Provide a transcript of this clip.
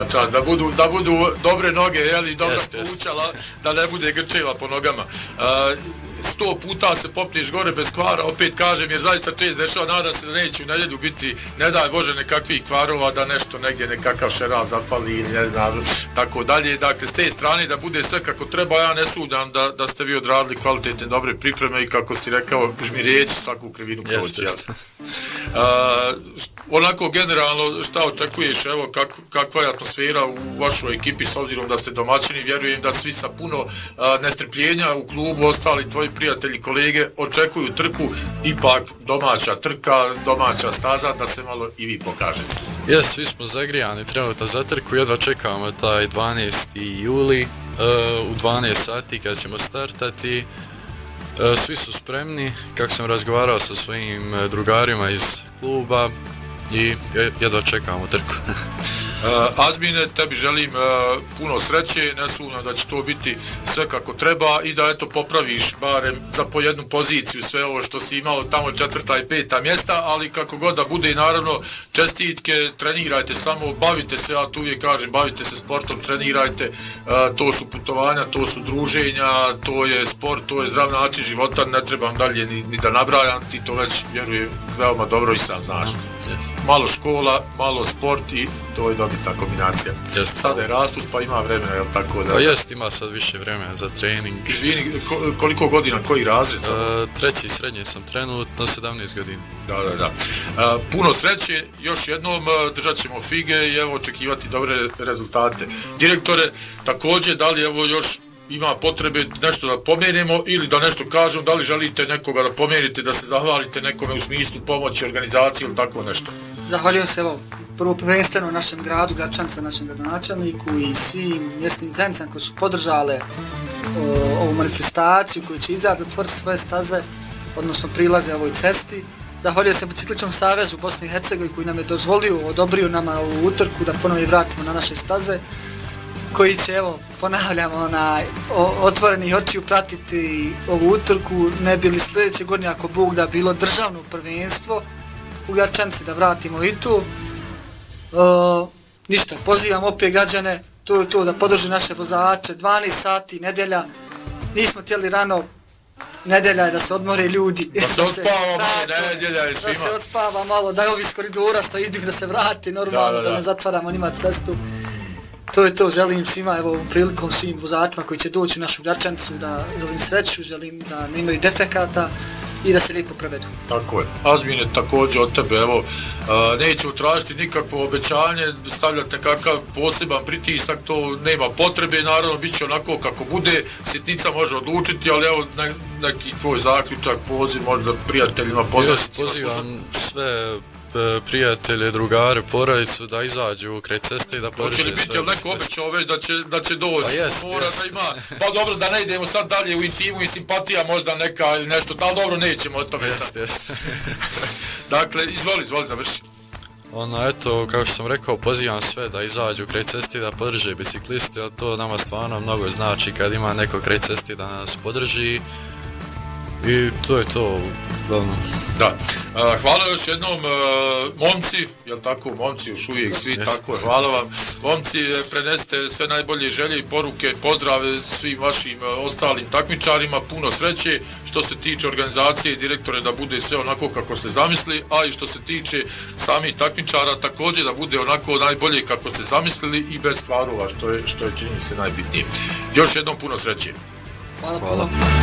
Da budu dobre noge, jeli, dobra poučala, da ne bude grčeva po nogama. 100 puta se popneš gore bez kvara, opet kažem, jer zaista čest dešava, nadam se da neće u nedjelju biti, ne daj Bože, nekakvih kvarova, da nešto negdje, nekakav šeraf zafali ili ne znam, tako dalje. Dakle, s te strane da bude sve kako treba, ja ne sudam da ste vi odradili kvalitetne, dobre pripreme i kako si rekao, žmireći svaku krivinu proći. Onako, generalno, šta očekuješ, evo, kakva je atmosfera u vašoj ekipi, s obzirom da ste domaćini, vjerujem da svi sa puno nestrpljenja u klubu, ostali tvoji prijatelji, kolege, očekuju trku, ipak domaća trka, domaća staza, da se malo i vi pokažete. Svi smo zagrijani trenutno za trku, jedva čekamo taj 12. juli u 12 sati kad ćemo startati. Svi su spremni, kako sam razgovarao sa svojim drugarima iz kluba i jedva čekamo trku. Azmine, tebi želim puno sreće, ne sumnjam da će to biti sve kako treba i da eto popraviš barem za po jednu poziciju sve ovo što si imao tamo 4. i 5. mjesta, ali kako god da bude i naravno čestitke, trenirajte samo, bavite se, ja tu uvijek kažem, bavite se sportom, trenirajte, to su putovanja, to su druženja, to je sport, to je zdrav način života, ne trebam dalje ni da nabrajam, ti to već vjerujem veoma dobro i sam znaš. Malo škola, malo sport i to je dobita kombinacija. Sada je raspust pa ima vremena, jel tako da? Pa ima sad više vremena za trening. Izvini, koliko godina, koji razred? 3. srednje sam trenutno, 17 godina. Da. Puno sreće, još jednom držat ćemo fige i evo očekivati dobre rezultate. Direktore, također, da li evo još ima potrebe nešto da pomenemo ili da nešto kažem, da li želite nekoga da pomenete, da se zahvalite nekome u smislu pomoći, organizacije ili tako nešto? Zahvaljujem se evo prvo prvenstveno našem gradu, Gračanca, našem gradonačelniku i svim mjesnim zajednicama koji su podržale ovu manifestaciju, koji će zatvoriti svoje staze, odnosno prilaze ovoj cesti. Zahvaljujem se Bicikličnom savezu Bosne i Hercegovine koji nam je odobrio nama ovu utrku da ponovo vratimo na naše staze, koji će, evo, ponavljamo, otvorenih očiju pratiti ovu utrku, ne bili sljedeće godine, ako Bog da, bilo državno prvenstvo u Gračanci, da vratimo i tu. Ništa, pozivam opet građane, to da podrži naše vozače, 12 sati, nedjelja, nismo htjeli rano, nedjelja je da se odmore ljudi. Da se odspava malo, nedjelja je svima. Da se odspava malo, da ovi iz koridora što idu da se vrati, normalno da ne zatvaramo njima cestu. To je to, želim svima, evo, prilikom svim vozačima koji će doći u našu Gračancu, da želim sreću, želim da ne imaju defekata i da se lijepo prevedu. Tako je. Azmine, također od tebe, evo, nećemo tražiti nikakvo obećanje, stavljati nekakav poseban pritisak, to nema potrebe, naravno, bit će onako kako bude, sitnica može odlučiti, ali evo, neki tvoj zaključak, poziv možda prijateljima, pozivam sve prijatelje, drugare, porodicu da izađu kraj ceste i da podrže sve. Hoće li biti, jel neko obećao već da će doći? Mora da ima, pa dobro da ne idemo sad dalje u intimu i simpatija možda neka ili nešto, ali dobro nećemo o tome sad. Dakle, izvoli, završi. Eto, kao što sam rekao, pozivam sve da izađu kraj ceste i da podrže bicikliste, a to nama stvarno mnogo znači kad ima neko kraj ceste da nas podrži. I to je to, glavno. Da. Hvala još jednom, momci, jel tako, momci još uvijek svi, tako je, hvala vam. Momci, prenesite sve najbolje želje i poruke, pozdrave svim vašim ostalim takmičarima, puno sreće, što se tiče organizacije i direktore da bude sve onako kako ste zamislili, a i što se tiče samih takmičara također da bude onako najbolje kako ste zamislili i bez kvarova, što je čini se najbitnije. Još jednom puno sreće. Hvala.